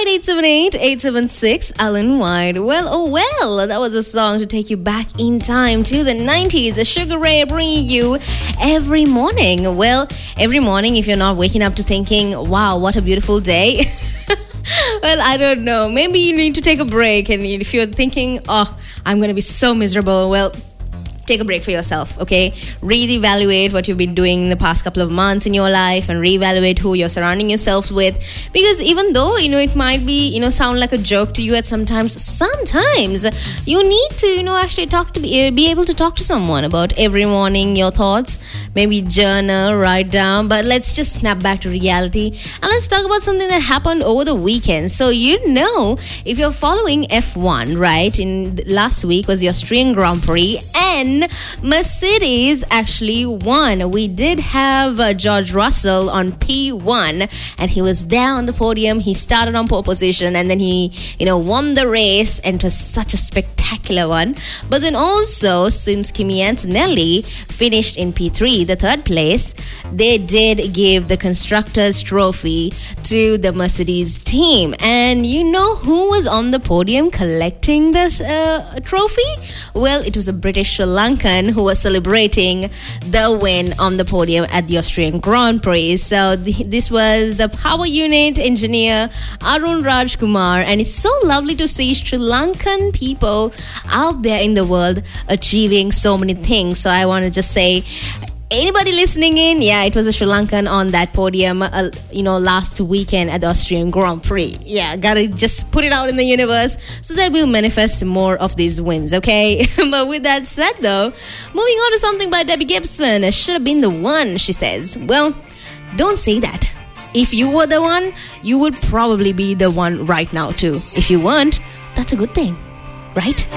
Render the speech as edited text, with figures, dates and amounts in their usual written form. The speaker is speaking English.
878-876 Alan White. Well, that was a song to take you back in time to the 90s. Sugar Ray bringing you every morning. Well, every morning if you're not waking up to thinking, wow, what a beautiful day. Well, I don't know. Maybe you need to take a break. And if you're thinking, oh, I'm going to be so miserable, well, take a break for yourself, okay? Reevaluate what you've been doing in the past couple of months in your life and reevaluate who you're surrounding yourselves with. Because even though, it might be, sound like a joke to you at sometimes you need to, actually be able to talk to someone about every morning your thoughts. Maybe journal, write down. But let's just snap back to reality and let's talk about something that happened over the weekend. So, if you're following F1, right? In last week was the Austrian Grand Prix and Mercedes actually won. We did have George Russell on P1 and he was there on the podium. He started on pole position and then he, won the race, and it was such a spectacular one. But then also, since Kimi Antonelli finished in P3, the third place, they did give the Constructors' Trophy to the Mercedes team. And you know who was on the podium collecting this trophy? Well, it was a British Sri Lankan who was celebrating the win on the podium at the Austrian Grand Prix. So this was the power unit engineer Arun Rajkumar, and it's so lovely to see Sri Lankan people out there in the world achieving so many things. So I want to just say, anybody listening in, it was a Sri Lankan on that podium, last weekend at the Austrian Grand Prix. Yeah, gotta just put it out in the universe so that we'll manifest more of these wins, okay? But with that said, though, moving on to something by Debbie Gibson. Should have been the one, she says. Well, don't say that. If you were the one, you would probably be the one right now, too. If you weren't, that's a good thing, right?